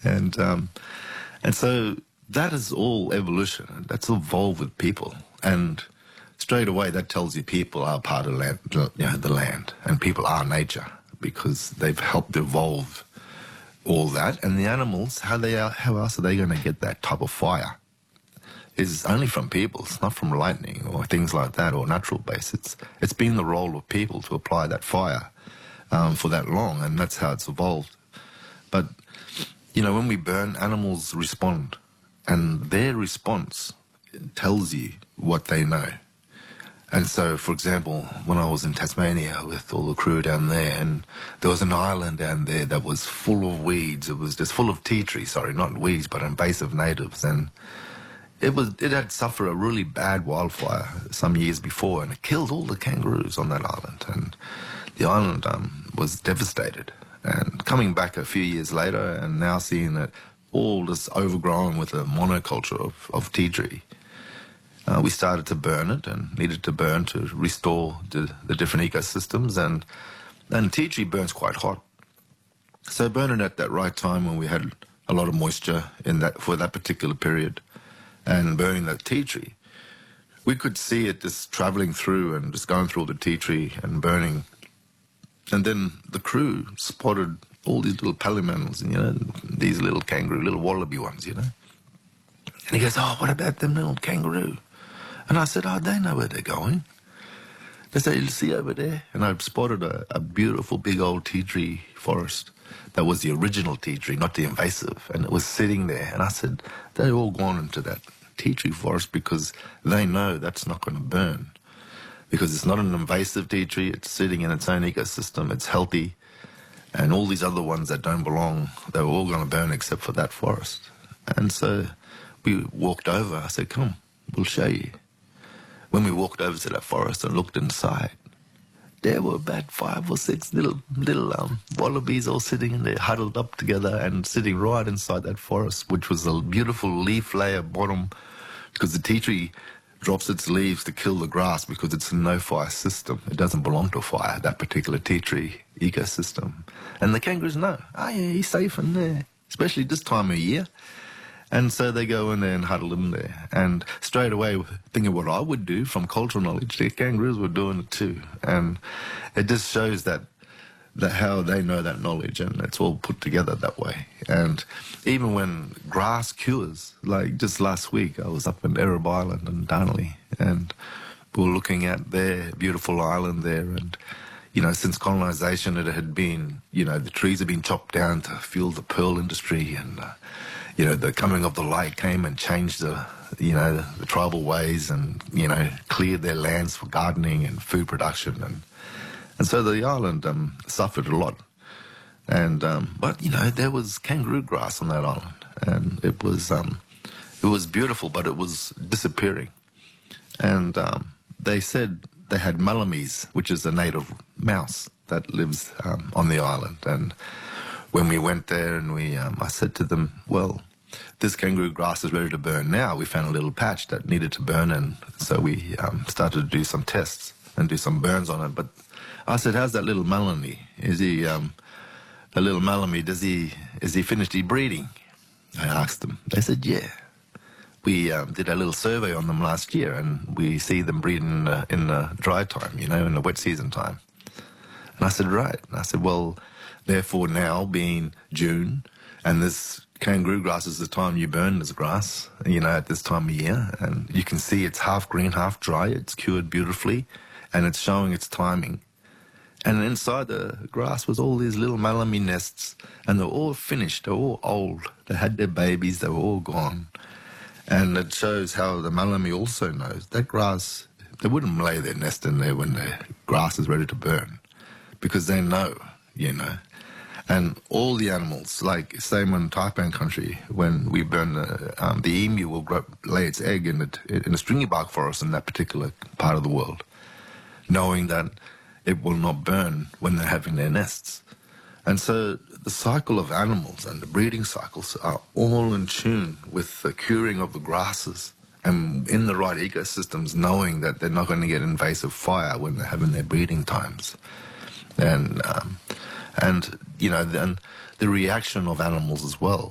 And so that is all evolution. That's evolved with people. And straight away, that tells you people are part of land, the land, and people are nature because they've helped evolve all that. And the animals, how else are they going to get that type of fire? Is only from people. It's not from lightning or things like that or natural base. It's been the role of people to apply that fire for that long, and that's how it's evolved. But, when we burn, animals respond, and their response tells you what they know. And so, for example, when I was in Tasmania with all the crew down there, and there was an island down there that was full of weeds. It was just full of tea trees, sorry, not weeds, but invasive natives. And it had suffered a really bad wildfire some years before, and it killed all the kangaroos on that island. And the island was devastated. And coming back a few years later and now seeing that all this overgrown with a monoculture of tea tree, we started to burn it and needed to burn to restore the different ecosystems. And tea tree burns quite hot. So burning at that right time when we had a lot of moisture for that particular period and burning that tea tree, we could see it just traveling through and just going through all the tea tree and burning. And then the crew spotted all these little palimammals, these little kangaroo, little wallaby ones, And he goes, "Oh, what about them little kangaroo?" And I said, "Oh, they know where they're going." They said, "You see over there?" And I spotted a beautiful big old tea tree forest that was the original tea tree, not the invasive. And it was sitting there. And I said, they've all gone into that tea tree forest because they know that's not going to burn. Because it's not an invasive tea tree, it's sitting in its own ecosystem, it's healthy, and all these other ones that don't belong, they were all going to burn except for that forest. And so we walked over, I said, "Come, we'll show you." When we walked over to that forest and looked inside, there were about 5 or 6 little wallabies all sitting in there, huddled up together and sitting right inside that forest, which was a beautiful leaf layer bottom, because the tea tree drops its leaves to kill the grass because it's a no-fire system. It doesn't belong to fire, that particular tea tree ecosystem. And the kangaroos know, "Oh yeah, he's safe in there," especially this time of year. And so they go in there and huddle in there. And straight away, thinking what I would do from cultural knowledge, the kangaroos were doing it too. And it just shows that how they know that knowledge, and it's all put together that way. And even when grass cures, like just last week, I was up in Errab Island in Darnley, and we were looking at their beautiful island there. And, since colonisation, it had been, the trees had been chopped down to fuel the pearl industry, and, the coming of the light came and changed the tribal ways and, cleared their lands for gardening and food production. And so the island suffered a lot. And but there was kangaroo grass on that island, and it was beautiful, but it was disappearing. And they said they had malamies, which is a native mouse that lives on the island. And when we went there, and I said to them, "Well, this kangaroo grass is ready to burn now. We found a little patch that needed to burn, and so we started to do some tests and do some burns on it." But I said, "How's that little malamy? Is he, a little malamy, is he finished his breeding?" I asked them. They said, "Yeah. We did a little survey on them last year, and we see them breeding in the dry time, in the wet season time." And I said, "Right." And I said, "Well, therefore now being June, and this kangaroo grass is the time you burn this grass, at this time of year, and you can see it's half green, half dry. It's cured beautifully, and it's showing its timing. And inside the grass was all these little malamy nests, and they're all finished. They're all old. They had their babies. They were all gone. And it shows how the malamy also knows that grass, they wouldn't lay their nest in there when the grass is ready to burn, because they know, And all the animals, like same in Taipan country, when we burn the emu will lay its egg in the stringy bark forest in that particular part of the world, knowing that it will not burn when they're having their nests. And so the cycle of animals and the breeding cycles are all in tune with the curing of the grasses and in the right ecosystems, knowing that they're not going to get invasive fire when they're having their breeding times. And then the reaction of animals as well.